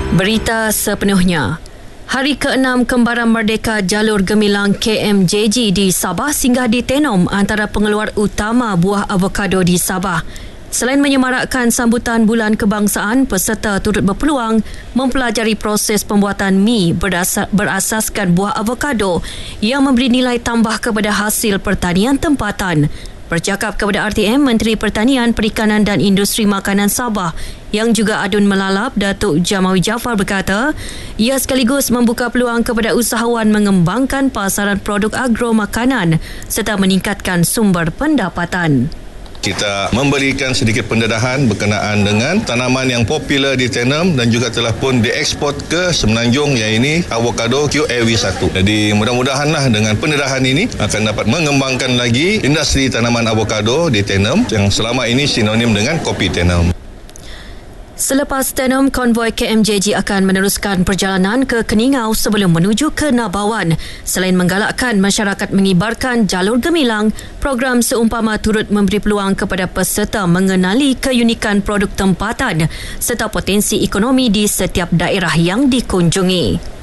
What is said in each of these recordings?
Berita sepenuhnya. Hari ke-6 Kembaran Merdeka Jalur Gemilang KMJG di Sabah singgah di Tenom, antara pengeluar utama buah avokado di Sabah. Selain menyemarakkan sambutan Bulan Kebangsaan, peserta turut berpeluang mempelajari proses pembuatan mi berasaskan buah avokado yang memberi nilai tambah kepada hasil pertanian tempatan. Bercakap kepada RTM, Menteri Pertanian, Perikanan dan Industri Makanan Sabah yang juga adun melalap, Datuk Jamawi Jaafar berkata, ia sekaligus membuka peluang kepada usahawan mengembangkan pasaran produk agro makanan serta meningkatkan sumber pendapatan. Kita memberikan sedikit pendedahan berkenaan dengan tanaman yang popular di Tenom dan juga telah pun dieksport ke Semenanjung, yang ini avokado QAV1. Jadi mudah-mudahanlah dengan pendedahan ini akan dapat mengembangkan lagi industri tanaman avokado di Tenom yang selama ini sinonim dengan kopi Tenom. Selepas Tenom, konvoi KMJG akan meneruskan perjalanan ke Keningau sebelum menuju ke Nabawan. Selain menggalakkan masyarakat mengibarkan jalur gemilang, program seumpama turut memberi peluang kepada peserta mengenali keunikan produk tempatan serta potensi ekonomi di setiap daerah yang dikunjungi.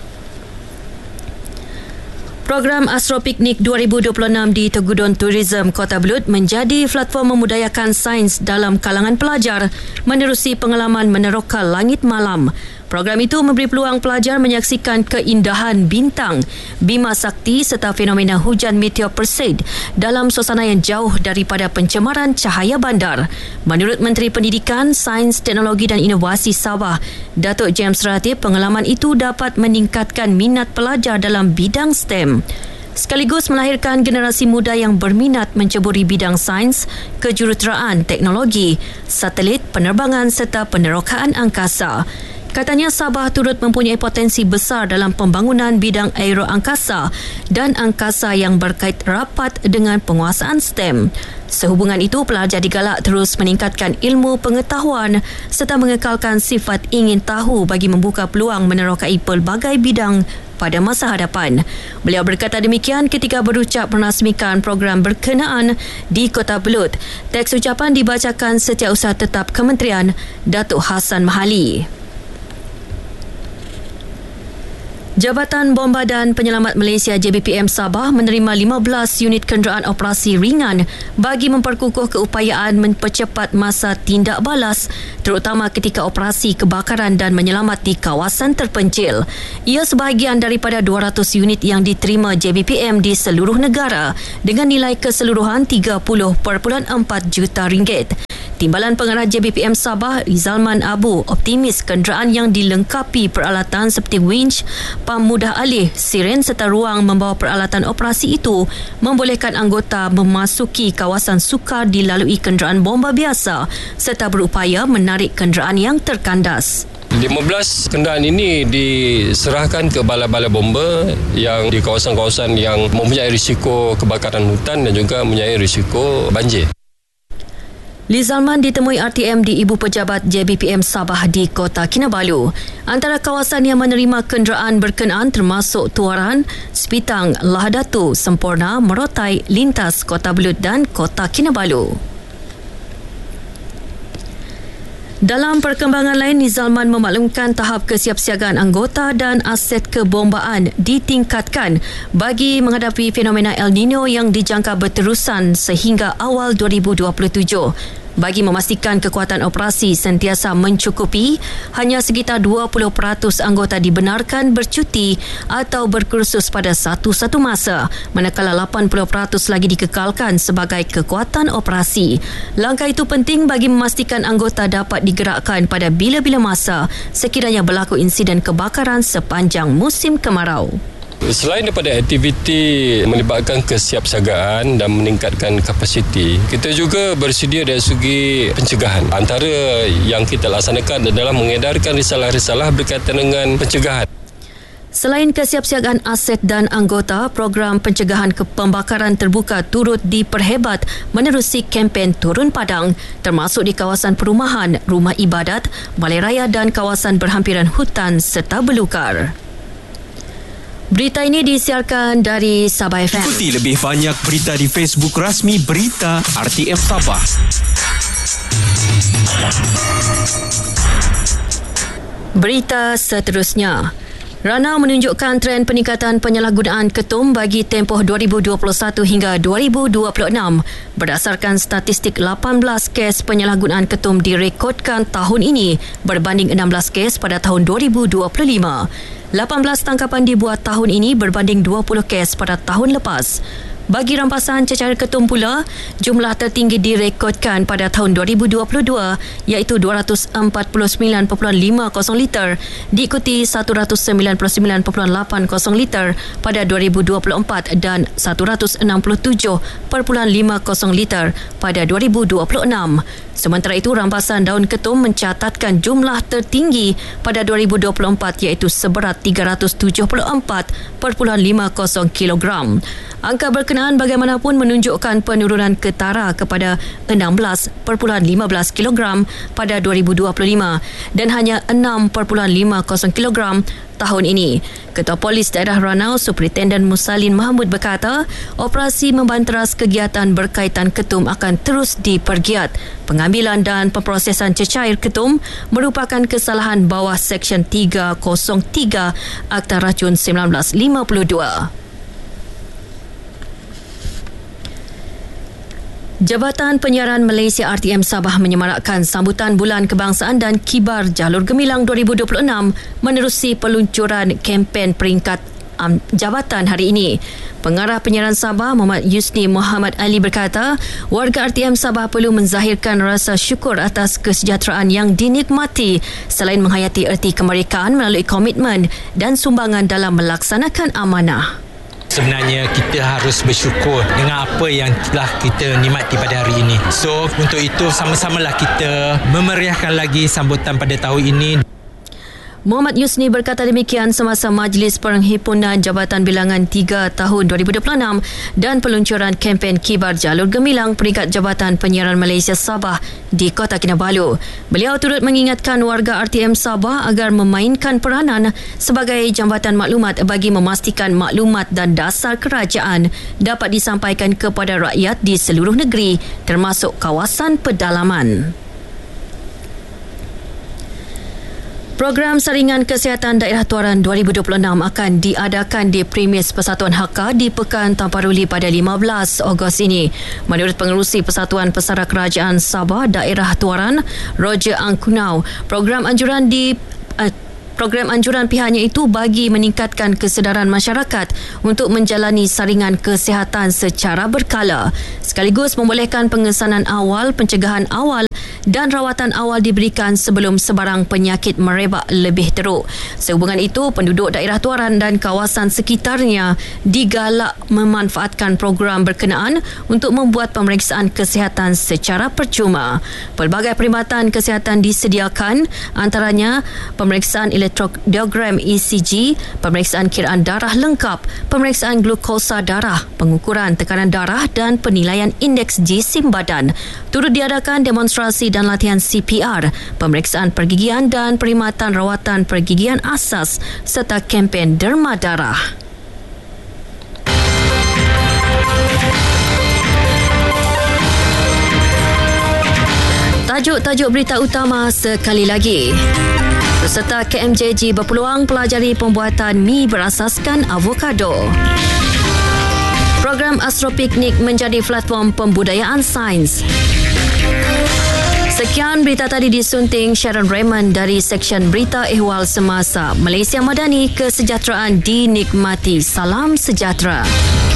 Program Astro Piknik 2026 di Tegudon Tourism Kota Belud menjadi platform memudayakan sains dalam kalangan pelajar menerusi pengalaman meneroka langit malam. Program itu memberi peluang pelajar menyaksikan keindahan bintang, Bima Sakti serta fenomena hujan meteor Perseid dalam suasana yang jauh daripada pencemaran cahaya bandar. Menurut Menteri Pendidikan, Sains, Teknologi dan Inovasi Sabah, Datuk James Ratib, pengalaman itu dapat meningkatkan minat pelajar dalam bidang STEM. Sekaligus melahirkan generasi muda yang berminat menceburi bidang sains, kejuruteraan, teknologi, satelit, penerbangan serta penerokaan angkasa. Katanya Sabah turut mempunyai potensi besar dalam pembangunan bidang aeroangkasa dan angkasa yang berkait rapat dengan penguasaan STEM. Sehubungan itu, pelajar digalak terus meningkatkan ilmu pengetahuan serta mengekalkan sifat ingin tahu bagi membuka peluang menerokai pelbagai bidang pada masa hadapan. Beliau berkata demikian ketika berucap merasmikan program berkenaan di Kota Belud. Teks ucapan dibacakan Setiausaha Tetap Kementerian, Datuk Hassan Mahali. Jabatan Bomba dan Penyelamat Malaysia JBPM Sabah menerima 15 unit kenderaan operasi ringan bagi memperkukuh keupayaan mempercepat masa tindak balas, terutama ketika operasi kebakaran dan menyelamat di kawasan terpencil. Ia sebahagian daripada 200 unit yang diterima JBPM di seluruh negara dengan nilai keseluruhan 30.4 juta ringgit. Timbalan Pengarah JBPM Sabah, Rizalman Abu, optimis kenderaan yang dilengkapi peralatan seperti winch, pam mudah alih, siren serta ruang membawa peralatan operasi itu membolehkan anggota memasuki kawasan sukar dilalui kenderaan bomba biasa serta berupaya menarik kenderaan yang terkandas. 15 kenderaan ini diserahkan ke balai-balai bomba yang di kawasan-kawasan yang mempunyai risiko kebakaran hutan dan juga mempunyai risiko banjir. Lizalman ditemui RTM di Ibu Pejabat JBPM Sabah di Kota Kinabalu. Antara kawasan yang menerima kenderaan berkenaan termasuk Tuaran, Sepitang, Lahadatu, Semporna, Merotai, Lintas, Kota Belud dan Kota Kinabalu. Dalam perkembangan lain, Nizalman memaklumkan tahap kesiapsiagaan anggota dan aset kebombaan ditingkatkan bagi menghadapi fenomena El Nino yang dijangka berterusan sehingga awal 2027. Bagi memastikan kekuatan operasi sentiasa mencukupi, hanya sekitar 20% anggota dibenarkan bercuti atau berkursus pada satu-satu masa, manakala 80% lagi dikekalkan sebagai kekuatan operasi. Langkah itu penting bagi memastikan anggota dapat digerakkan pada bila-bila masa sekiranya berlaku insiden kebakaran sepanjang musim kemarau. Selain daripada aktiviti melibatkan kesiapsiagaan dan meningkatkan kapasiti, kita juga bersedia dari segi pencegahan. Antara yang kita laksanakan adalah mengedarkan risalah-risalah berkaitan dengan pencegahan. Selain kesiapsiagaan aset dan anggota, program pencegahan pembakaran terbuka turut diperhebat menerusi kempen Turun Padang, termasuk di kawasan perumahan, rumah ibadat, balai raya dan kawasan berhampiran hutan serta belukar. Berita ini disiarkan dari Sabah FM. Ikuti lebih banyak berita di Facebook rasmi Berita RTM Sabah. Berita seterusnya. Rana menunjukkan tren peningkatan penyalahgunaan ketum bagi tempoh 2021 hingga 2026. Berdasarkan statistik, 18 kes penyalahgunaan ketum direkodkan tahun ini berbanding 16 kes pada tahun 2025. 18 tangkapan dibuat tahun ini berbanding 20 kes pada tahun lepas. Bagi rampasan cecair ketum pula, jumlah tertinggi direkodkan pada tahun 2022 iaitu 249.50 liter, diikuti 199.80 liter pada 2024 dan 167.50 liter pada 2026. Sementara itu, rampasan daun ketum mencatatkan jumlah tertinggi pada 2024 iaitu seberat 374.50 kilogram. Angka berkenaan bagaimanapun menunjukkan penurunan ketara kepada 16.15 kilogram pada 2025 dan hanya 6.50 kilogram tahun ini. Ketua Polis Daerah Ranau, Superintendent Musalin Mahmud berkata, operasi membanteras kegiatan berkaitan ketum akan terus dipergiat. Pengambilan dan pemprosesan cecair ketum merupakan kesalahan bawah Seksyen 303 Akta Racun 1952. Jabatan Penyiaran Malaysia RTM Sabah menyemarakkan sambutan Bulan Kebangsaan dan Kibar Jalur Gemilang 2026 menerusi peluncuran kempen peringkat jabatan hari ini. Pengarah Penyiaran Sabah Muhammad Yusni Muhammad Ali berkata, warga RTM Sabah perlu menzahirkan rasa syukur atas kesejahteraan yang dinikmati selain menghayati erti kemerdekaan melalui komitmen dan sumbangan dalam melaksanakan amanah. Sebenarnya kita harus bersyukur dengan apa yang telah kita nikmati pada hari ini. So, untuk itu sama-samalah kita memeriahkan lagi sambutan pada tahun ini. Muhammad Yusni berkata demikian semasa Majlis Penghimpunan Jabatan Bilangan 3 tahun 2026 dan peluncuran kempen Kibar Jalur Gemilang peringkat Jabatan Penyiaran Malaysia Sabah di Kota Kinabalu. Beliau turut mengingatkan warga RTM Sabah agar memainkan peranan sebagai jambatan maklumat bagi memastikan maklumat dan dasar kerajaan dapat disampaikan kepada rakyat di seluruh negeri termasuk kawasan pedalaman. Program Saringan Kesihatan Daerah Tuaran 2026 akan diadakan di Premis Persatuan Hakka di Pekan Taparuli pada 15 Ogos ini. Menurut Pengerusi Persatuan Pesara Kerajaan Sabah Daerah Tuaran, Roger Angkunau, program anjuran pihaknya itu bagi meningkatkan kesedaran masyarakat untuk menjalani saringan kesihatan secara berkala, sekaligus membolehkan pengesanan awal, pencegahan awal dan rawatan awal diberikan sebelum sebarang penyakit merebak lebih teruk. Sehubungan itu, penduduk daerah Tuaran dan kawasan sekitarnya digalak memanfaatkan program berkenaan untuk membuat pemeriksaan kesihatan secara percuma. Pelbagai perkhidmatan kesihatan disediakan, antaranya pemeriksaan elektrokardiogram ECG, pemeriksaan kiraan darah lengkap, pemeriksaan glukosa darah, pengukuran tekanan darah dan penilaian indeks jisim badan. Turut diadakan demonstrasi dan latihan CPR, pemeriksaan pergigian dan perkhidmatan rawatan pergigian asas serta kempen derma darah. Tajuk-tajuk berita utama sekali lagi. Peserta KMJG berpeluang pelajari pembuatan mi berasaskan avokado. Program Astro Piknik menjadi platform pembudayaan sains. Sekian berita tadi disunting Sharon Raymond dari Seksyen Berita Ehwal Semasa. Malaysia Madani, kesejahteraan dinikmati. Salam sejahtera.